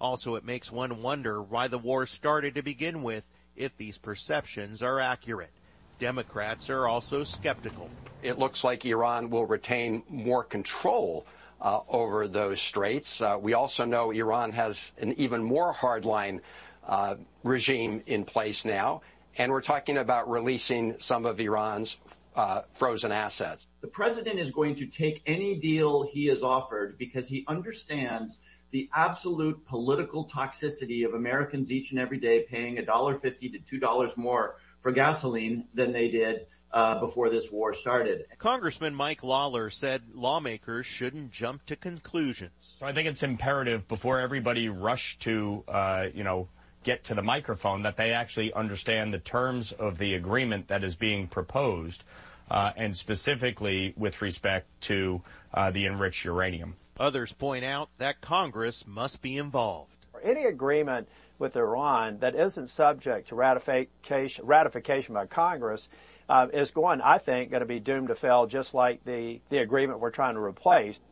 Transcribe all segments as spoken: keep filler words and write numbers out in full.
Also, it makes one wonder why the war started to begin with if these perceptions are accurate. Democrats are also skeptical. It looks like Iran will retain more control uh, over those straits. Uh, we also know Iran has an even more hardline uh, regime in place now, and we're talking about releasing some of Iran's uh, frozen assets. The president is going to take any deal he is offered because he understands the absolute political toxicity of Americans each and every day paying one dollar fifty to two dollars more for gasoline than they did uh, before this war started. Congressman Mike Lawler said lawmakers shouldn't jump to conclusions. So I think it's imperative before everybody rush to, uh, you know, get to the microphone that they actually understand the terms of the agreement that is being proposed, uh, and specifically with respect to uh, the enriched uranium. Others point out that Congress must be involved. Any agreement with Iran that isn't subject to ratification, ratification by Congress uh, is going, I think, going to be doomed to fail, just like the, the agreement we're trying to replace.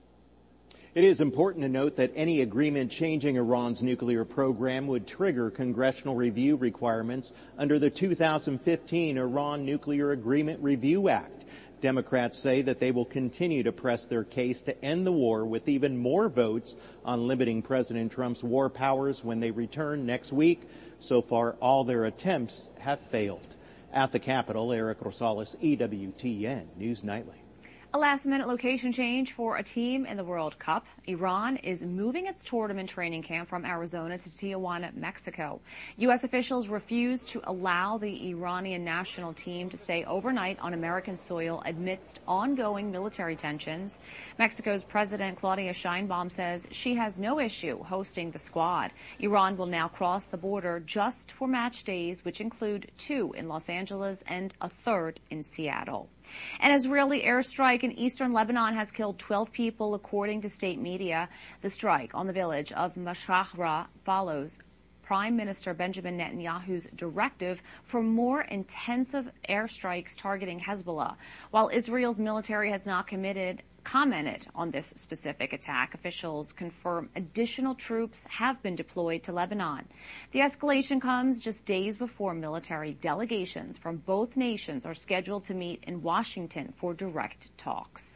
It is important to note that any agreement changing Iran's nuclear program would trigger congressional review requirements under the two thousand fifteen Iran Nuclear Agreement Review Act. Democrats say that they will continue to press their case to end the war with even more votes on limiting President Trump's war powers when they return next week. So far, all their attempts have failed. At the Capitol, Eric Rosales, E W T N News Nightly. A last-minute location change for a team in the World Cup. Iran is moving its tournament training camp from Arizona to Tijuana, Mexico. U S officials refused to allow the Iranian national team to stay overnight on American soil amidst ongoing military tensions. Mexico's President Claudia Sheinbaum says she has no issue hosting the squad. Iran will now cross the border just for match days, which include two in Los Angeles and a third in Seattle. An Israeli airstrike in eastern Lebanon has killed twelve people, according to state media. The strike on the village of Mashahra follows Prime Minister Benjamin Netanyahu's directive for more intensive airstrikes targeting Hezbollah. While Israel's military has not committed commented on this specific attack, officials confirm additional troops have been deployed to Lebanon. The escalation comes just days before military delegations from both nations are scheduled to meet in Washington for direct talks.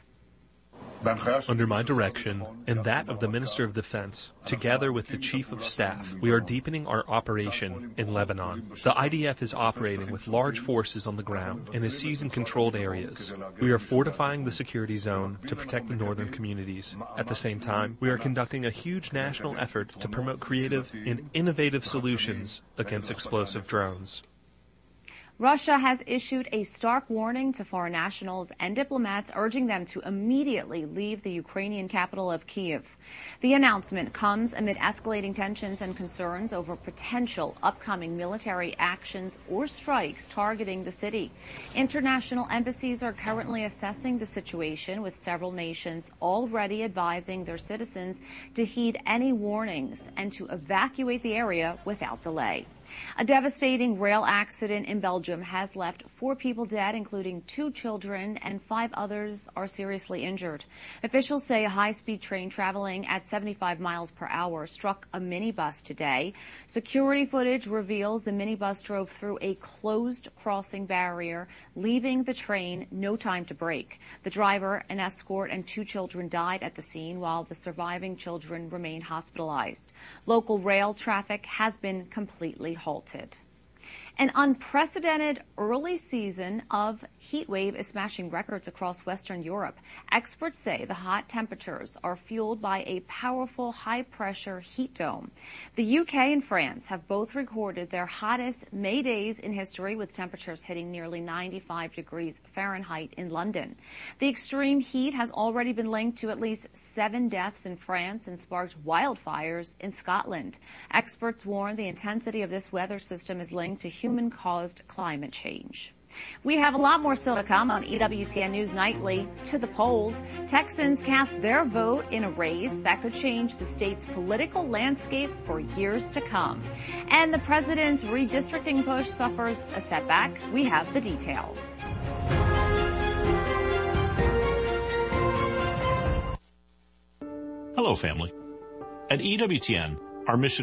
Under my direction and that of the Minister of Defense, together with the Chief of Staff, we are deepening our operation in Lebanon. The I D F is operating with large forces on the ground and is seizing controlled areas. We are fortifying the security zone to protect the northern communities. At the same time, we are conducting a huge national effort to promote creative and innovative solutions against explosive drones. Russia has issued a stark warning to foreign nationals and diplomats, urging them to immediately leave the Ukrainian capital of Kyiv. The announcement comes amid escalating tensions and concerns over potential upcoming military actions or strikes targeting the city. International embassies are currently assessing the situation, with several nations already advising their citizens to heed any warnings and to evacuate the area without delay. A devastating rail accident in Belgium has left four people dead, including two children, and five others are seriously injured. Officials say a high-speed train traveling at seventy-five miles per hour struck a minibus today. Security footage reveals the minibus drove through a closed crossing barrier, leaving the train no time to brake. The driver, an escort, and two children died at the scene, while the surviving children remain hospitalized. Local rail traffic has been completely halted. An unprecedented early season of heat wave is smashing records across Western Europe. Experts say the hot temperatures are fueled by a powerful high-pressure heat dome. The U K and France have both recorded their hottest May days in history, with temperatures hitting nearly ninety-five degrees Fahrenheit in London. The extreme heat has already been linked to at least seven deaths in France and sparked wildfires in Scotland. Experts warn the intensity of this weather system is linked to human-caused climate change. We have a lot more still to come on E W T N News Nightly. To the polls, Texans cast their vote in a race that could change the state's political landscape for years to come. And the president's redistricting push suffers a setback. We have the details. Hello, family. At E W T N, our mission